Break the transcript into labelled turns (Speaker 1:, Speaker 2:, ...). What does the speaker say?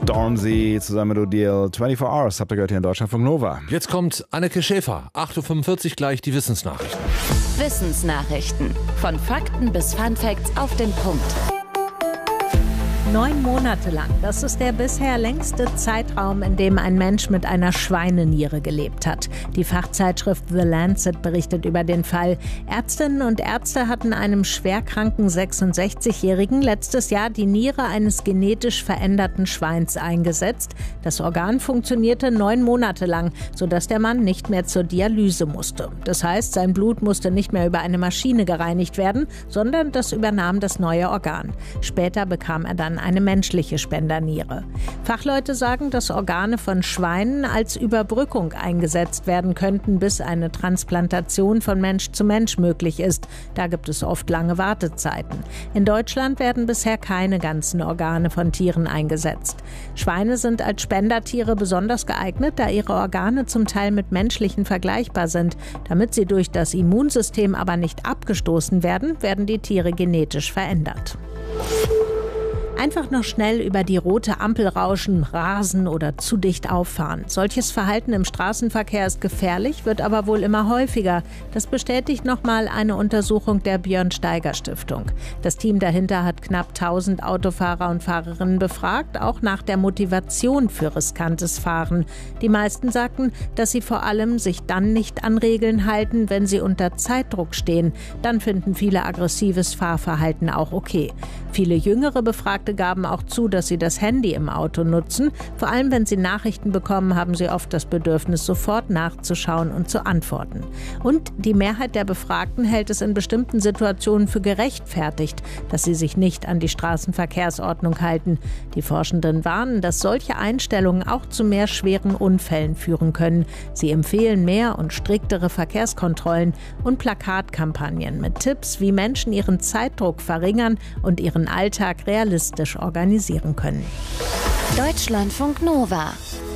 Speaker 1: Stormzy zusammen mit Odile. 24 Hours habt ihr gehört hier in Deutschland von Nova.
Speaker 2: Jetzt kommt Anneke Schäfer. 8.45 Uhr gleich die Wissensnachrichten.
Speaker 3: Wissensnachrichten. Von Fakten bis Funfacts auf den Punkt.
Speaker 4: 9 Monate lang. Das ist der bisher längste Zeitraum, in dem ein Mensch mit einer Schweineniere gelebt hat. Die Fachzeitschrift The Lancet berichtet über den Fall. Ärztinnen und Ärzte hatten einem schwerkranken 66-Jährigen letztes Jahr die Niere eines genetisch veränderten Schweins eingesetzt. Das Organ funktionierte 9 Monate lang, sodass der Mann nicht mehr zur Dialyse musste. Das heißt, sein Blut musste nicht mehr über eine Maschine gereinigt werden, sondern das übernahm das neue Organ. Später bekam er dann eine menschliche Spenderniere. Fachleute sagen, dass Organe von Schweinen als Überbrückung eingesetzt werden könnten, bis eine Transplantation von Mensch zu Mensch möglich ist. Da gibt es oft lange Wartezeiten. In Deutschland werden bisher keine ganzen Organe von Tieren eingesetzt. Schweine sind als Spendertiere besonders geeignet, da ihre Organe zum Teil mit menschlichen vergleichbar sind. Damit sie durch das Immunsystem aber nicht abgestoßen werden, werden die Tiere genetisch verändert. Einfach noch schnell über die rote Ampel rauschen, rasen oder zu dicht auffahren. Solches Verhalten im Straßenverkehr ist gefährlich, wird aber wohl immer häufiger. Das bestätigt nochmal eine Untersuchung der Björn-Steiger-Stiftung. Das Team dahinter hat knapp 1000 Autofahrer und Fahrerinnen befragt, auch nach der Motivation für riskantes Fahren. Die meisten sagten, dass sie vor allem sich dann nicht an Regeln halten, wenn sie unter Zeitdruck stehen. Dann finden viele aggressives Fahrverhalten auch okay. Viele jüngere Befragte gaben auch zu, dass sie das Handy im Auto nutzen. Vor allem, wenn sie Nachrichten bekommen, haben sie oft das Bedürfnis, sofort nachzuschauen und zu antworten. Und die Mehrheit der Befragten hält es in bestimmten Situationen für gerechtfertigt, dass sie sich nicht an die Straßenverkehrsordnung halten. Die Forschenden warnen, dass solche Einstellungen auch zu mehr schweren Unfällen führen können. Sie empfehlen mehr und striktere Verkehrskontrollen und Plakatkampagnen mit Tipps, wie Menschen ihren Zeitdruck verringern und ihren Alltag realistisch organisieren können.
Speaker 3: Deutschlandfunk Nova.